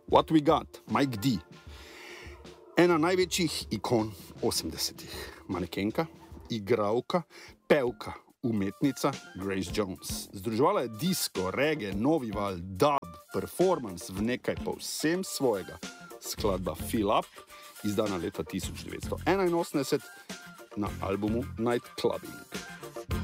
What We Got, Mike D. Ena največjih ikon 80-ih. Manekenka, igralka, pevka, umetnica Grace Jones. Združovala je disco, reggae, novi val, dub, performance v nekaj povsem svojega. Skladba Fill Up, izdana leta 1981 na albumu Night Clubbing.